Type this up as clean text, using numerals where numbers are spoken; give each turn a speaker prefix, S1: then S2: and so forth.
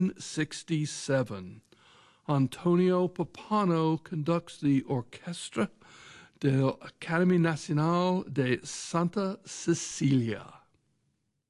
S1: 1967. Antonio Papano conducts the Orchestra del Academia Nacional de Santa Cecilia.